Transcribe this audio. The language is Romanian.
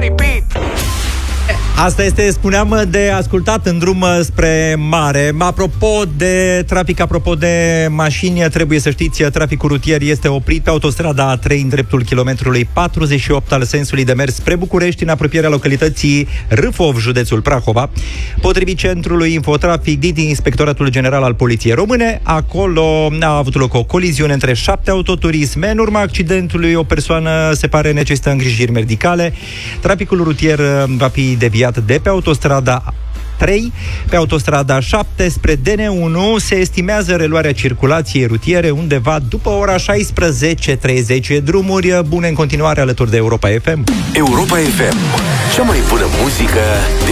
repeat. Asta este, spuneam, de ascultat în drum spre mare. Apropo de trafic, apropo de mașini, trebuie să știți, traficul rutier este oprit pe autostrada A3 în dreptul kilometrului 48 al sensului de mers spre București, în apropierea localității Râfov, județul Prahova. Potrivit centrului Infotrafic din Inspectoratul General al Poliției Române, acolo a avut loc o coliziune între 7 autoturisme. În urma accidentului, o persoană, se pare, necesită îngrijiri medicale. Traficul rutier va fi deviat de pe autostrada 3, pe autostrada 7 spre DN1 se estimează reluarea circulației rutiere undeva după ora 16:30. Drumuri bune în continuare alături de Europa FM. Europa FM, cea mai bună muzică de